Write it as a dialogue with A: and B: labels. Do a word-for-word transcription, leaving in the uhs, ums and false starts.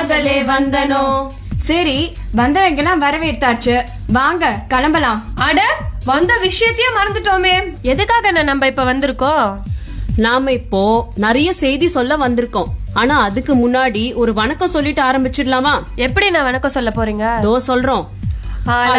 A: வாசலே வந்தனோ.
B: சரி, வந்தவங்க எல்லாம் வரவேற்றாச்சு, வாங்க கிளம்பலாம்.
A: அட, வந்த விஷயத்தையே மறந்துட்டோமே.
C: எதுக்காக நம்ம இப்ப வந்திருக்கோம்?
D: நாம இப்போ நிறைய செய்தி சொல்ல வந்திருக்கோம். ஆனா அதுக்கு முன்னாடி ஒரு வணக்கம் சொல்லிட்டு ஆரம்பிச்சிடலாமா?
C: எப்படி நான் வணக்கம் சொல்ல போறீங்க?
D: தோ சொல்றோம்.